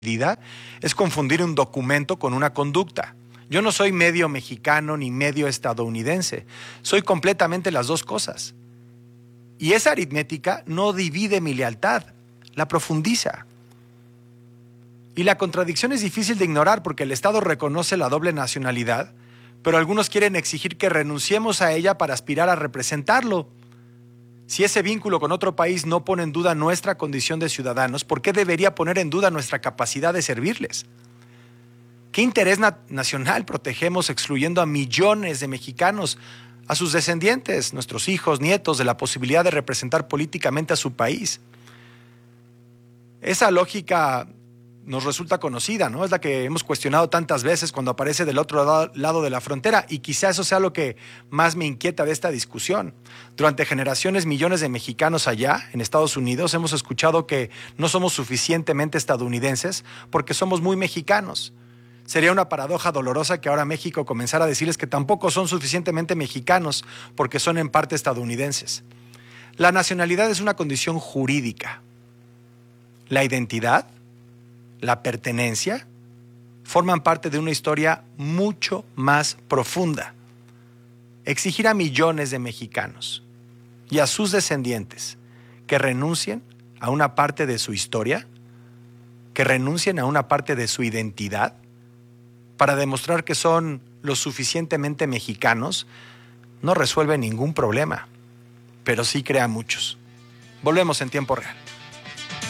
medida es confundir un documento con una conducta. Yo no soy medio mexicano ni medio estadounidense. Soy completamente las dos cosas. Y esa aritmética no divide mi lealtad, la profundiza. Y la contradicción es difícil de ignorar porque el Estado reconoce la doble nacionalidad, pero algunos quieren exigir que renunciemos a ella para aspirar a representarlo. Si ese vínculo con otro país no pone en duda nuestra condición de ciudadanos, ¿por qué debería poner en duda nuestra capacidad de servirles? ¿Qué interés nacional protegemos excluyendo a millones de mexicanos, a sus descendientes, nuestros hijos, nietos, de la posibilidad de representar políticamente a su país? Esa lógica nos resulta conocida, ¿no? Es la que hemos cuestionado tantas veces cuando aparece del otro lado de la frontera, y quizá eso sea lo que más me inquieta de esta discusión. Durante generaciones, millones de mexicanos allá, en Estados Unidos, hemos escuchado que no somos suficientemente estadounidenses porque somos muy mexicanos. Sería una paradoja dolorosa que ahora México comenzara a decirles que tampoco son suficientemente mexicanos porque son en parte estadounidenses. La nacionalidad es una condición jurídica. La identidad, la pertenencia, forman parte de una historia mucho más profunda. Exigir a millones de mexicanos y a sus descendientes que renuncien a una parte de su historia, que renuncien a una parte de su identidad, para demostrar que son lo suficientemente mexicanos, no resuelve ningún problema, pero sí crea muchos. Volvemos en tiempo real.